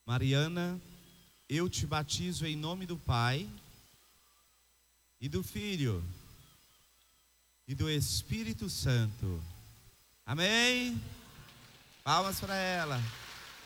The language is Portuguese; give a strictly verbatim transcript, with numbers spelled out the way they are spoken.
Mariana, eu te batizo em nome do Pai, e do Filho, e do Espírito Santo. Amém? Palmas para ela.